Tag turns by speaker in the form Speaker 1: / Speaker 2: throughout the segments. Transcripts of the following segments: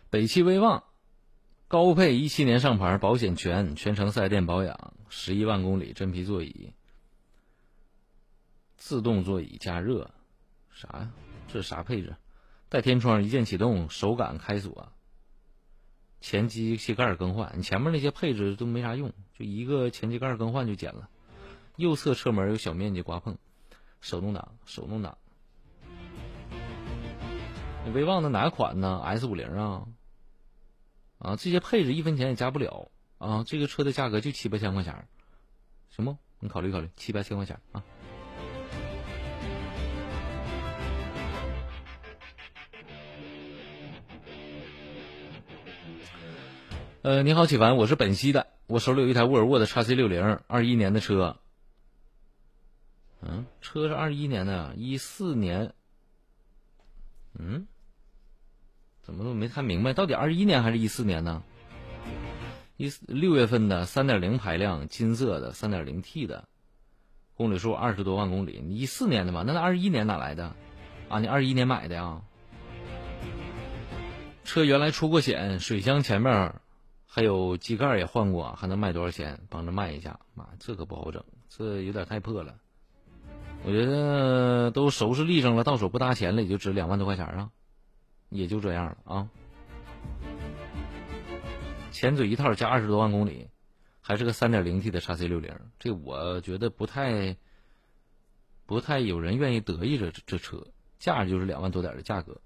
Speaker 1: 北汽威旺高配17年上牌，保险全程4S店保养，11万公里，真皮座椅，自动座椅加热，啥呀？这是啥配置？带天窗，一键启动，手感开锁，前机器盖更换。你前面那些配置都没啥用，就一个前机盖更换就减了。右侧车门有小面积刮碰，手动挡。你威旺的哪款呢 ？S50啊，这些配置1分钱也加不了啊！这个车的价格就7、8千块钱，行不？你考虑考虑，7、8千块钱啊！你好，启凡，我是本溪的，我手里有一台沃尔沃的 XC60，21年的车。车是21年的，14年。怎么都没看明白，到底21年还是14年呢？6月份的 3.0 排量，金色的 3.0T 的，公里数20多万公里。你14年的嘛？那21年哪来的？啊，你21年买的呀？车原来出过险，水箱前面还有机盖也换过，还能卖多少钱？帮着卖一下。妈，这可不好整，这有点太破了。我觉得都收拾利上了，到手不搭钱了，也就值2万多块钱啊，也就这样了啊。前嘴一套加20多万公里，还是个 3.0T 的 XC60，这我觉得不太有人愿意得意这车，价就是2万多点的价格。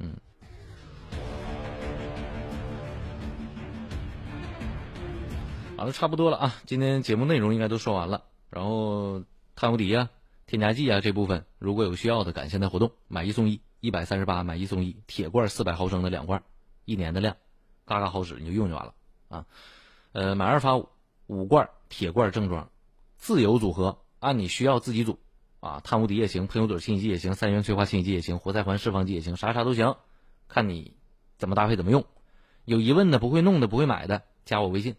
Speaker 1: 好了，差不多了啊，今天节目内容应该都说完了。然后碳无敌啊、添加剂啊这部分，如果有需要的，赶现在活动，买1送1，138买1送1，铁罐400毫升的2罐，1年的量，嘎嘎好使，你就用就完了啊。买2发5罐铁罐正装，自由组合，按你需要自己组啊。碳无敌也行，喷油嘴清洗剂也行，3元催化清洗剂也行，活塞环释放剂也行，啥都行，看你怎么搭配怎么用。有疑问的、不会弄的、不会买的，加我微信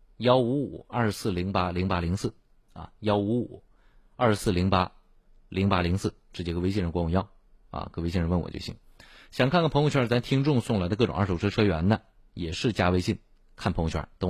Speaker 1: 15524080804啊，15524080804，直接搁微信上管我要啊，搁微信上问我就行。想看看朋友圈咱听众送来的各种二手车车源的，也是加微信看朋友圈。